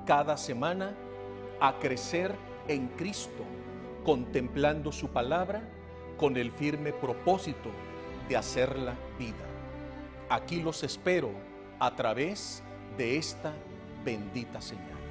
cada semana a crecer en Cristo, contemplando su palabra con el firme propósito de hacerla vida. Aquí los espero a través de esta bendita señal.